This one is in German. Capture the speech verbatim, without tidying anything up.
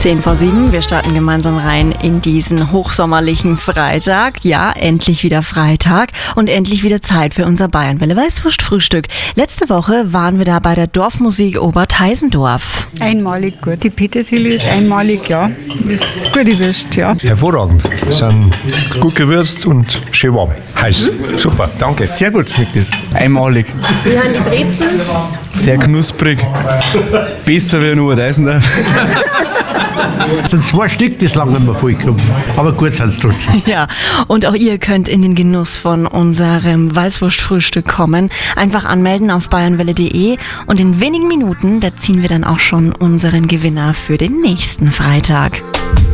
Zehn vor sieben, wir starten gemeinsam rein in diesen hochsommerlichen Freitag. Ja, endlich wieder Freitag und endlich wieder Zeit für unser Bayernwelle-Weißwurst-Frühstück. Letzte Woche waren wir da bei der Dorfmusik Oberteisendorf. Einmalig gut. Die Petersilie ist einmalig, ja. Das ist gute Würst, ja. Hervorragend. Sind gut gewürzt und schön warm. Heiß. Mhm. Super, danke. Sehr gut schmeckt das. Einmalig. Wie haben die Brezen? Sehr knusprig. Besser wie ein Oberteisendorf. Das sind zwei Stück, das lange nicht mehr vollkommen. Aber gut sind es trotzdem. Ja, und auch ihr könnt in den Genuss von unserem Weißwurstfrühstück kommen. Einfach anmelden auf bayernwelle punkt de und in wenigen Minuten, da ziehen wir dann auch schon unseren Gewinner für den nächsten Freitag.